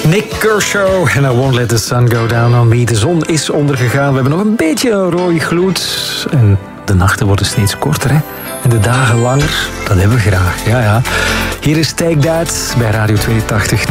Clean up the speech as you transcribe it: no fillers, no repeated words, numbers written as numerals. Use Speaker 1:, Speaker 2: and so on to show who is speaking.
Speaker 1: Nick Kershaw en I Won't Let the Sun Go Down on Me. De zon is ondergegaan. We hebben nog een beetje een rode gloed. En de nachten worden steeds korter, hè? En de dagen langer. Dat hebben we graag, ja. Hier is Take That bij Radio 82.